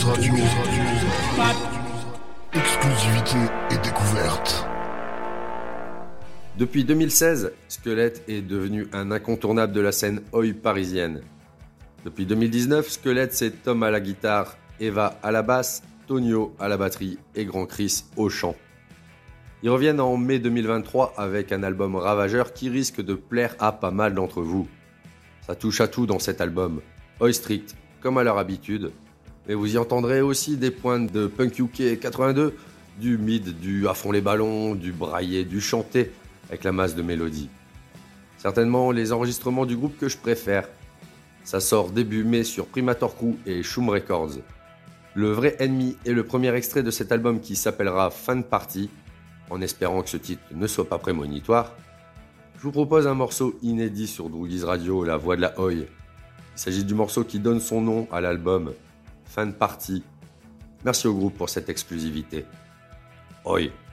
Radio. Exclusivité et découverte. Depuis 2016, Squelette est devenu un incontournable de la scène oi parisienne. Depuis 2019, Squelette c'est Tom à la guitare, Eva à la basse, Tonio à la batterie et Grand Chris au chant. Ils reviennent en mai 2023 avec un album ravageur qui risque de plaire à pas mal d'entre vous. Ça touche à tout dans cet album, oi strict comme à leur habitude, mais vous y entendrez aussi des pointes de punk UK 82, du mid, du à fond les ballons, du braillé, du chanté, avec la masse de mélodies. Certainement les enregistrements du groupe que je préfère. Ça sort début mai sur Primator Crew et Shum Records. Le vrai ennemi est le premier extrait de cet album qui s'appellera Fan Party, en espérant que ce titre ne soit pas prémonitoire. Je vous propose un morceau inédit sur Droogies Radio, la voix de la oi. Il s'agit du morceau qui donne son nom à l'album, Fan Party. Merci au groupe pour cette exclusivité. Oi.